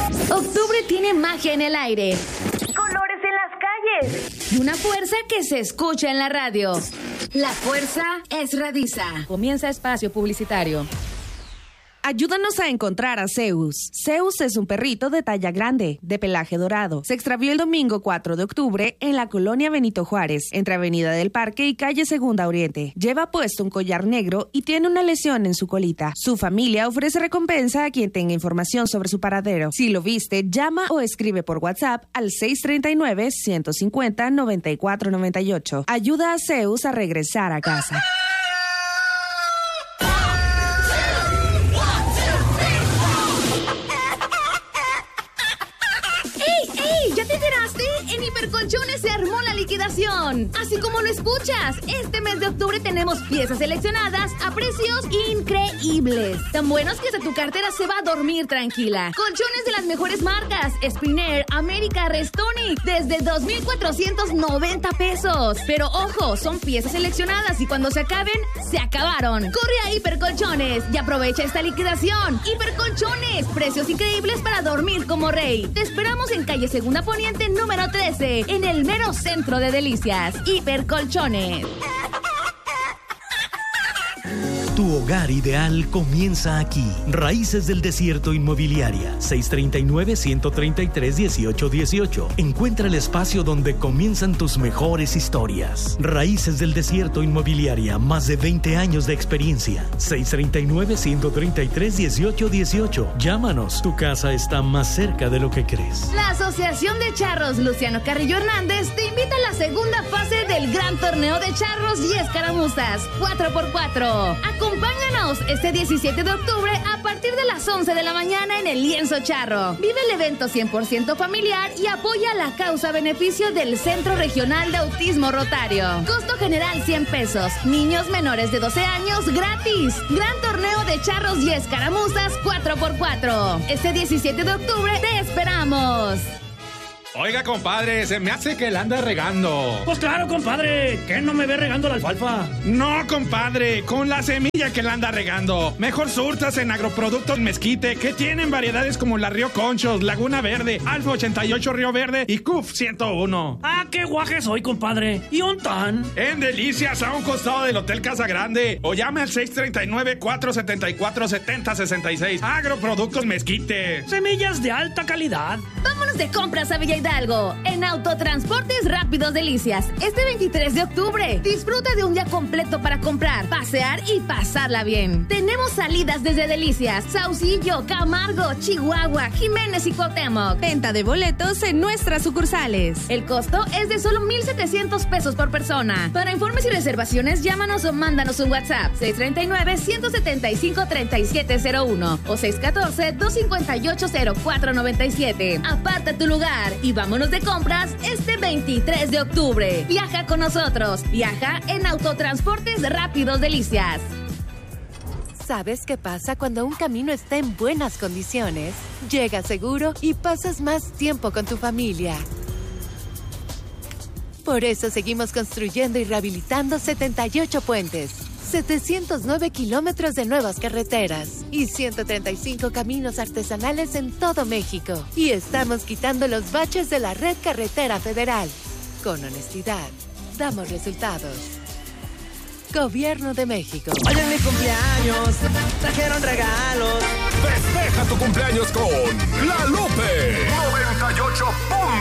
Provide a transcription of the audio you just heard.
Octubre tiene magia en el aire, colores en las calles y una fuerza que se escucha en la radio. La fuerza es Radisa. Comienza espacio publicitario. Ayúdanos a encontrar a Zeus. Zeus es un perrito de talla grande, de pelaje dorado. Se extravió el domingo 4 de octubre en la colonia Benito Juárez, entre Avenida del Parque y calle Segunda Oriente. Lleva puesto un collar negro y tiene una lesión en su colita. Su familia ofrece recompensa a quien tenga información sobre su paradero. Si lo viste, llama o escribe por WhatsApp al 639-150-9498. Ayuda a Zeus a regresar a casa. En Hipercolchones se armó la liquidación. Así como lo escuchas, este mes de octubre tenemos piezas seleccionadas a precios increíbles. Tan buenos que hasta tu cartera se va a dormir tranquila. Colchones de las mejores marcas: Sprinter, América, Restonic, desde 2,490 pesos. Pero ojo, son piezas seleccionadas y cuando se acaben, se acabaron. Corre a Hipercolchones y aprovecha esta liquidación. Hipercolchones, precios increíbles para dormir como rey. Te esperamos en calle Segunda Poniente, número 13, en el mero centro de Delicias. Hipercolchones. Tu hogar ideal comienza aquí. Raíces del Desierto Inmobiliaria. 639-133-1818. Encuentra el espacio donde comienzan tus mejores historias. Raíces del Desierto Inmobiliaria. Más de 20 años de experiencia. 639-133-1818. Llámanos. Tu casa está más cerca de lo que crees. La Asociación de Charros Luciano Carrillo Hernández te invita a la segunda fase del gran torneo de charros y escaramuzas 4x4. Acompáñanos este 17 de octubre a partir de las 11 de la mañana en el Lienzo Charro. Vive el evento 100% familiar y apoya la causa a beneficio del Centro Regional de Autismo Rotario. Costo general 100 pesos. Niños menores de 12 años gratis. Gran torneo de charros y escaramuzas 4x4. Este 17 de octubre te esperamos. Oiga, compadre, se me hace que la anda regando. Pues claro, compadre, ¿qué no me ve regando la alfalfa? No, compadre, con la semilla que la anda regando. Mejor surtas en Agroproductos Mezquite, que tienen variedades como la Río Conchos, Laguna Verde, Alfa 88 Río Verde y CUF 101. Ah, qué guaje soy, compadre. ¿Y un tan? En Delicias, a un costado del Hotel Casa Grande. O llame al 639-474-7066. Agroproductos Mezquite. Semillas de alta calidad. Vámonos de compras a Villa Hidalgo, en Autotransportes Rápidos Delicias. Este 23 de octubre, disfruta de un día completo para comprar, pasear y pasarla bien. Tenemos salidas desde Delicias, Saucillo, Camargo, Chihuahua, Jiménez y Cuauhtémoc. Venta de boletos en nuestras sucursales. El costo es de solo 1,700 pesos por persona. Para informes y reservaciones, llámanos o mándanos un WhatsApp 639-175-3701 o 614-258-0497. Aparta tu lugar y vámonos de compras este 23 de octubre. Viaja con nosotros. Viaja en Autotransportes Rápidos Delicias. ¿Sabes qué pasa cuando un camino está en buenas condiciones? Llegas seguro y pasas más tiempo con tu familia. Por eso seguimos construyendo y rehabilitando 78 puentes, 709 kilómetros de nuevas carreteras y 135 caminos artesanales en todo México. Y estamos quitando los baches de la red carretera federal. Con honestidad, damos resultados. Gobierno de México. Hoy es mi cumpleaños, trajeron regalos. Festeja tu cumpleaños con La Lupe 98.